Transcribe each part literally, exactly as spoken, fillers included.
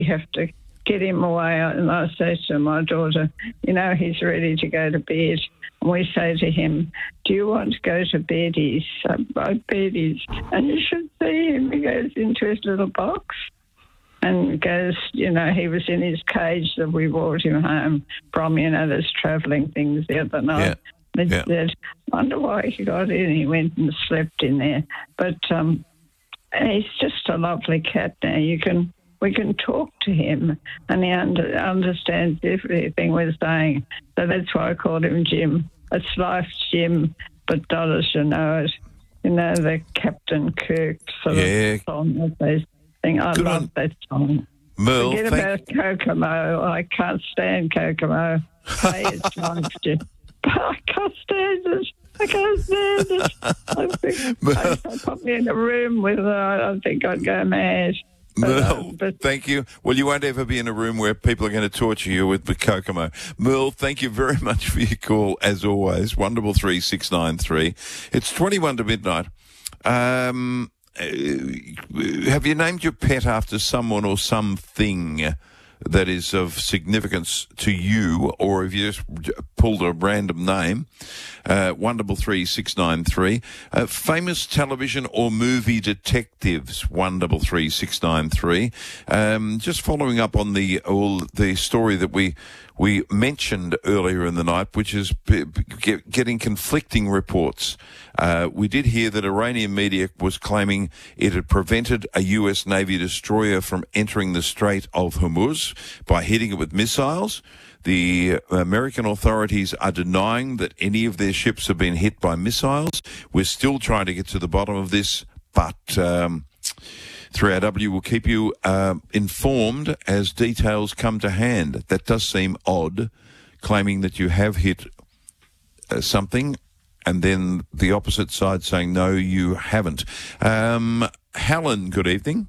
we have to get him away. And I say to my daughter, you know, he's ready to go to bed. And we say to him, do you want to go to beddies? So, by beddies. And you should see him. He goes into his little box and goes, you know, he was in his cage that we brought him home from, you know, those travelling things the other night. Yeah. They yeah. said, wonder why he got in. He went and slept in there. But um, he's just a lovely cat now. You can... We can talk to him, and he under, understands everything we're saying. So that's why I called him Jim. It's life's Jim, but dollars, you know it. You know, the Captain Kirk sort yeah. of song that they sing. I Good love on. that song. Merle, Forget thank- about Kokomo. I can't stand Kokomo. Say it's life, Jim. I can't stand it. I can't stand it. I think if they put me in a room with her, I think I'd go mad. Merle, but, thank you. Well, you won't ever be in a room where people are going to torture you with the Kokomo. Merle, thank you very much for your call, as always. Wonderful three six nine three. It's twenty-one to midnight. Um, uh, have you named your pet after someone or something that is of significance to you, or have you just pulled a random name? Uh, one double three six nine three. Uh, famous television or movie detectives. One double three six nine three. Um, just following up on the all the story that we we mentioned earlier in the night, which is p- p- getting conflicting reports. Uh, we did hear that Iranian media was claiming it had prevented a U S Navy destroyer from entering the Strait of Hormuz by hitting it with missiles. The American authorities are denying that any of their ships have been hit by missiles. We're still trying to get to the bottom of this, but um, three R W will keep you uh, informed as details come to hand. That does seem odd, claiming that you have hit uh, something, and then the opposite side saying, no, you haven't. Um, Helen, good evening.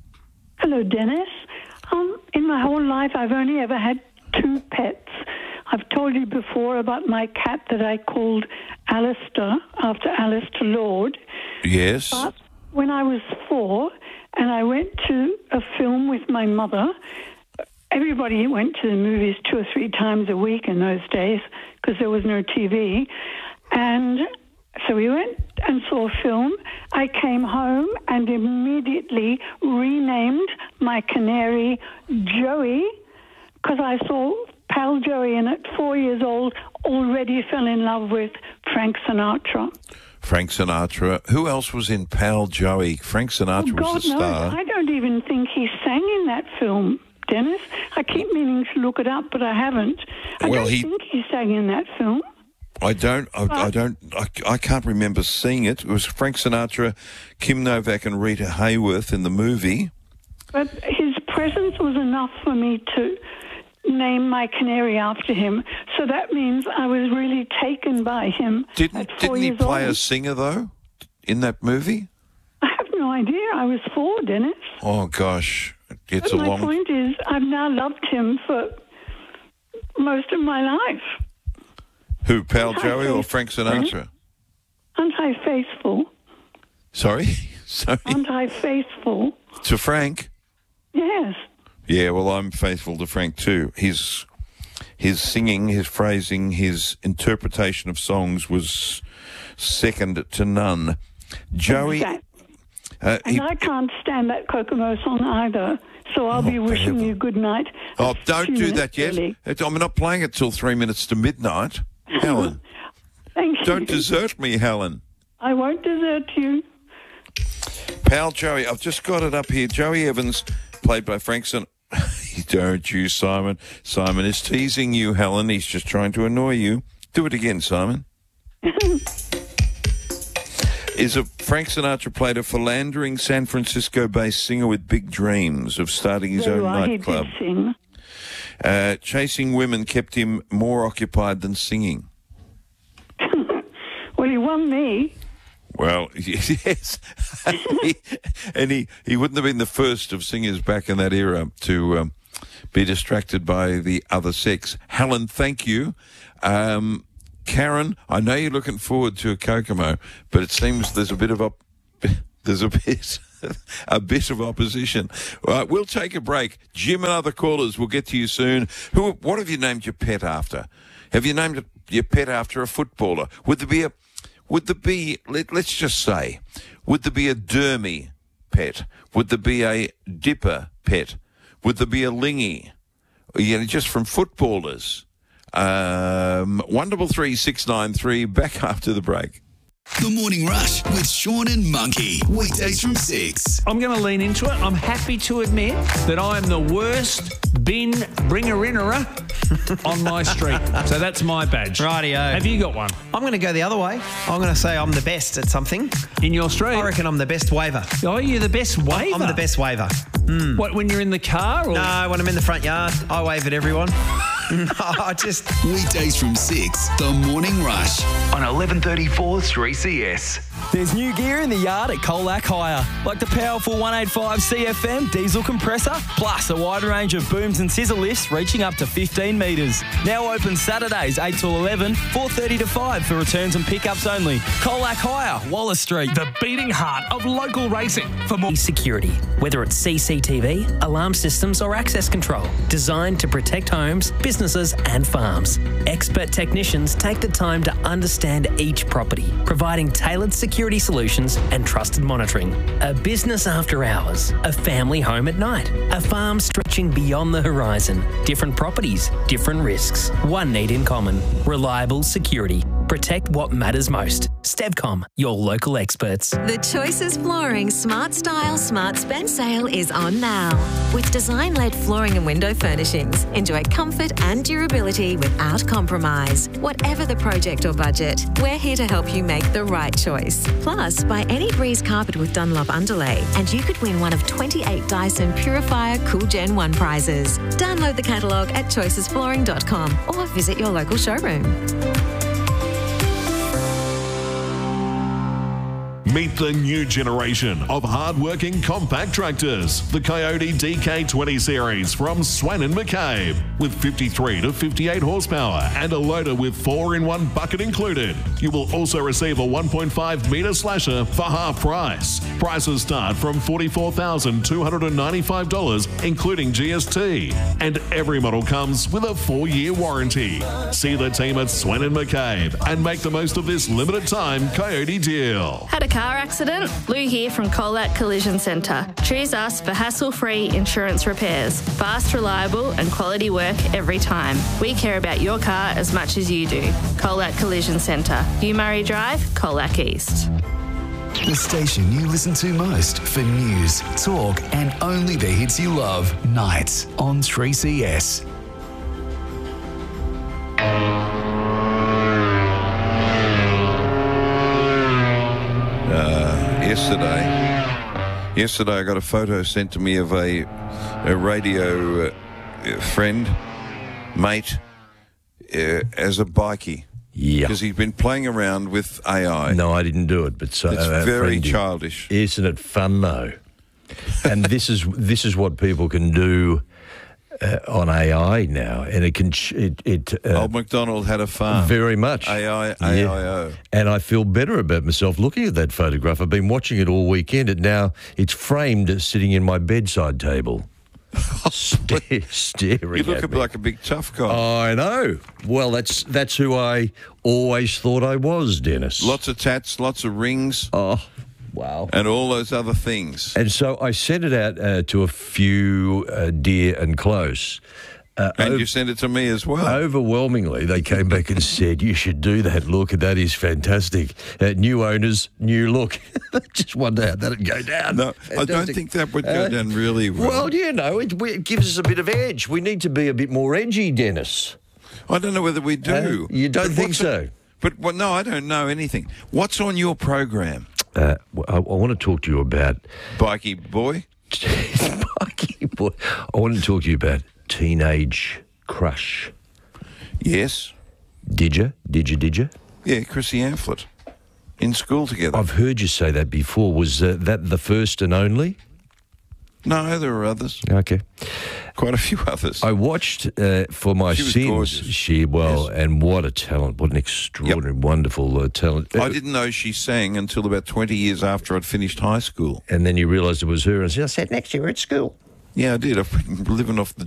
Hello, Dennis. Um, in my whole life, I've only ever had two pets. I've told you before about my cat that I called Alistair, after Alistair Lord. Yes. But when I was four and I went to a film with my mother, everybody went to the movies two or three times a week in those days because there was no T V. And so we went and saw a film. I came home and immediately renamed my canary Joey, because I saw Pal Joey, and at four years old already fell in love with Frank Sinatra. Frank Sinatra. Who else was in Pal Joey? Frank Sinatra Oh, God was the star. knows. I don't even think he sang in that film, Dennis. I keep meaning to look it up, but I haven't. I Well, don't he- think he sang in that film. I don't, I, I don't, I, I can't remember seeing it. It was Frank Sinatra, Kim Novak and Rita Hayworth in the movie. But his presence was enough for me to name my canary after him. So that means I was really taken by him. Didn't, at four didn't he years play old. a singer, though, in that movie? I have no idea. I was four, Dennis. Oh, gosh. It's But a my long... point is, I've now loved him for most of my life. Who, Pal Aren't I Joey or faithful? Frank Sinatra? Aren't I faithful? Sorry? Sorry? Aren't I faithful? To Frank? Yes. Yeah, well, I'm faithful to Frank too. His his singing, his phrasing, his interpretation of songs was second to none. Joey... Exactly. Uh, And he, I can't stand that Kokomo song either, so I'll be Oh, wishing Bevel. you good night. oh, It's don't two do minutes that yet. early. It's- I'm not playing it till three minutes to midnight. Helen, Thank you. don't desert me, Helen. I won't desert you. Pal Joey, I've just got it up here. Joey Evans, played by Frank Sinatra. Don't you, Simon. Simon is teasing you, Helen. He's just trying to annoy you. Do it again, Simon. Is a Frank Sinatra played a philandering San Francisco-based singer with big dreams of starting his There own you are. He nightclub. did sing. Uh, chasing women kept him more occupied than singing. Well, he won me. Well, yes. and he, and he, he wouldn't have been the first of singers back in that era to um, be distracted by the other sex. Helen, thank you. Um, Karen, I know you're looking forward to a Kokomo, but it seems there's a bit of a... There's a bit... a bit of opposition. All right, we'll take a break. Jim and other callers, we'll get to you soon. Who? What have you named your pet after? Have you named your pet after a footballer? Would there be a, would there be, let, let's just say, would there be a Dermy pet? Would there be a Dipper pet? Would there be a Lingy? You know, just from footballers. Um, one double three six nine three. Back after the break. The Morning Rush with Sean and Monkey. Weekdays from six. I'm going to lean into it. I'm happy to admit that I am the worst bin bringer-innerer on my street. So that's my badge. Rightio. Have you got one? I'm going to go the other way. I'm going to say I'm the best at something. In your street? I reckon I'm the best waver. Oh, you're the best waver? I'm the best waver. Mm. What, when you're in the car? Or? No, when I'm in the front yard, I wave at everyone. No, I just... Weekdays from six, The Morning Rush. On eleven thirty-four three C S. There's new gear in the yard at Colac Hire, like the powerful one eighty-five C F M diesel compressor, plus a wide range of booms and scissor lifts reaching up to fifteen metres. Now open Saturdays eight till eleven, four thirty to five for returns and pickups only. Colac Hire, Wallace Street. The beating heart of local racing. For more security, whether it's C C T V, alarm systems or access control, designed to protect homes, businesses and farms. Expert technicians take the time to understand each property, providing tailored security solutions and trusted monitoring. A business after hours, a family home at night, a farm stretching beyond the horizon. Different properties, different risks. One need in common: reliable security. Protect what matters most. Stevcom, your local experts. The Choices Flooring Smart Style Smart Spend sale is on now. With design-led flooring and window furnishings, enjoy comfort and durability without compromise. Whatever the project or budget, we're here to help you make the right choice. Plus, buy any Breeze carpet with Dunlop underlay and you could win one of twenty-eight Dyson Purifier Cool Gen one prizes. Download the catalogue at choices flooring dot com or visit your local showroom. Meet the new generation of hard-working compact tractors. The Coyote D K twenty series from Swan and McCabe with fifty-three to fifty-eight horsepower and a loader with four in one bucket included. You will also receive a one point five metre slasher for half price. Prices start from forty-four thousand two hundred ninety-five dollars including G S T. And every model comes with a four-year warranty. See the team at Swan and McCabe and make the most of this limited time Coyote deal. Had a car accident? Lou here from Colac Collision Centre. Choose us for hassle-free insurance repairs. Fast, reliable and quality work every time. We care about your car as much as you do. Colac Collision Centre. Hugh Murray Drive, Colac East. The station you listen to most for news, talk and only the hits you love. Nights on three C S. Yesterday, yesterday I got a photo sent to me of a, a radio uh, friend, mate, uh, as a bikie. Yeah. Because he's been playing around with A I. No, I didn't do it, but so it's uh, very friend, childish. Isn't it fun though? And this is this is what people can do uh, on A I now, and it can it. it uh, Old MacDonald had a farm. Very much. A I, A I O. Yeah. And I feel better about myself looking at that photograph. I've been watching it all weekend, and now it's framed sitting in my bedside table. Stare, staring You look at me. like a big tough guy. I know. Well, that's that's who I always thought I was, Dennis. Lots of tats, lots of rings. Oh, wow. And all those other things. And so I sent it out uh, to a few uh, dear and close. Uh, and ov- you sent it to me as well. Overwhelmingly, they came back and said, you should do that. Look, that is fantastic. Uh, new owners, new look. Just wonder how that would go down. No, I don't think that would go Uh, down really well. Well, you know, it, it gives us a bit of edge. We need to be a bit more edgy, Dennis. I don't know whether we do. Uh, you don't But think what's so? on- but, well, no, I don't know anything. What's on your program? Uh, I, I want to talk to you about... Bikey boy? Bikey boy. I want to talk to you about teenage crush. Yes. Did you? Did you? Did you? Yeah, Chrissy Amphlett. In school together. I've heard you say that before. Was uh, that the first and only? No, there are others. Okay. quite a few others. I watched uh, For My She was Sins. gorgeous. She, well, and what a talent. What an extraordinary, wonderful uh, talent. I didn't know she sang until about twenty years after I'd finished high school. And then you realised it was her and said, I sat next to her at school. Yeah, I did. I've been living off the